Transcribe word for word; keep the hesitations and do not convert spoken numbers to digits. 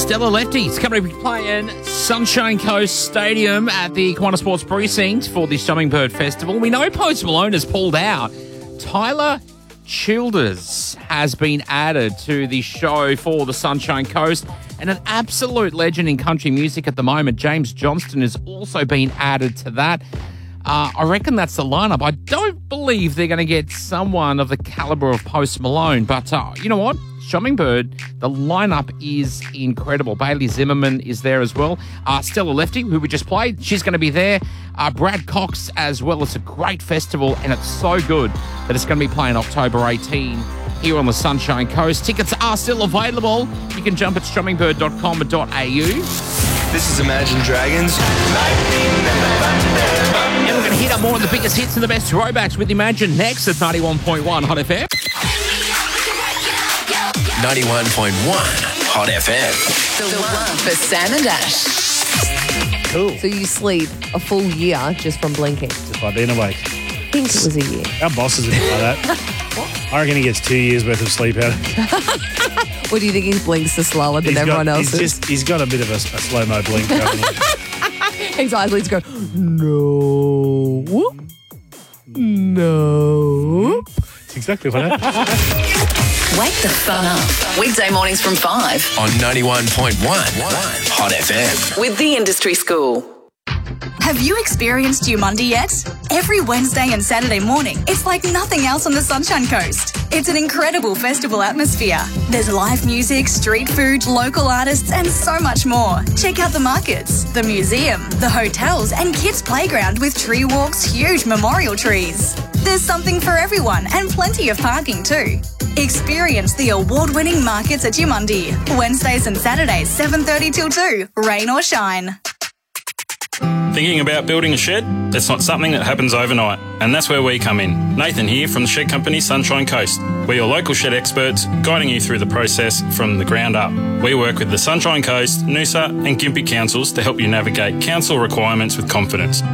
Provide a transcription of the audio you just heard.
Stella Lefty's coming to be playing Sunshine Coast Stadium at the Kiwanis Sports Precinct for the Hummingbird Festival. We know Post Malone has pulled out. Tyler Childers has been added to the show for the Sunshine Coast, and an absolute legend in country music at the moment, James Johnston, has also been added to that. Uh, I reckon that's the lineup. I don't believe they're going to get someone of the caliber of Post Malone, but uh, you know what? Hummingbird, the lineup is incredible. Bailey Zimmerman is there as well. Uh, Stella Lefty, who we just played, she's going to be there. Uh, Brad Cox as well. It's a great festival, and it's so good that it's going to be playing October eighteenth here on the Sunshine Coast. Tickets are still available. You can jump at hummingbird dot com dot a u. This is Imagine Dragons. And we're going to hit up more of the biggest hits and the best throwbacks with Imagine next at ninety-one point one Hot F M. ninety-one point one Hot F M. The one for Sam and Ash. Cool. So you sleep a full year just from blinking? Just by being awake. I think it was a year. Our bosses are like that. I reckon he gets two years worth of sleep out of it. What do you think his blinks are slower than He's everyone got, else's? He's, just, he's got a bit of a, a slow-mo blink going on. His eyelids go, no, no. It's exactly what happened. Wake the fun up. Weekday mornings from five. On ninety-one point one Hot F M. With the Industry School. Have you experienced Umundi yet? Every Wednesday and Saturday morning, it's like nothing else on the Sunshine Coast. It's an incredible festival atmosphere. There's live music, street food, local artists, and so much more. Check out the markets, the museum, the hotels, and kids' playground with tree walks, huge memorial trees. There's something for everyone and plenty of parking too. Experience the award-winning markets at Umundi. Wednesdays and Saturdays, seven thirty till two, rain or shine. Thinking about building a shed? It's not something that happens overnight, and that's where we come in. Nathan here from the shed company Sunshine Coast. We're your local shed experts, guiding you through the process from the ground up. We work with the Sunshine Coast, Noosa and Gympie councils to help you navigate council requirements with confidence.